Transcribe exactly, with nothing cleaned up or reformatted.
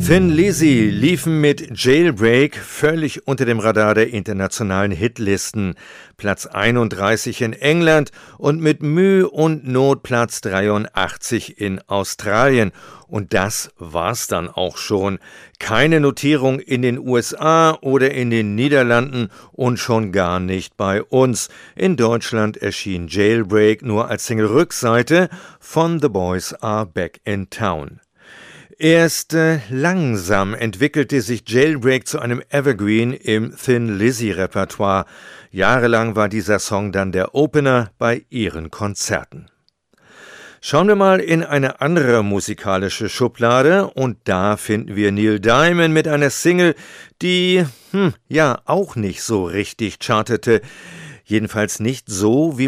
Thin Lizzy liefen mit Jailbreak völlig unter dem Radar der internationalen Hitlisten. Platz einunddreißig in England und mit Mühe und Not Platz dreiundachtzig in Australien. Und das war's dann auch schon. Keine Notierung in den U S A oder in den Niederlanden und schon gar nicht bei uns. In Deutschland erschien Jailbreak nur als Single-Rückseite von The Boys Are Back in Town. Erst äh, langsam entwickelte sich Jailbreak zu einem Evergreen im Thin Lizzy-Repertoire. Jahrelang war dieser Song dann der Opener bei ihren Konzerten. Schauen wir mal in eine andere musikalische Schublade und da finden wir Neil Diamond mit einer Single, die, hm, ja, auch nicht so richtig chartete. Jedenfalls nicht so, wie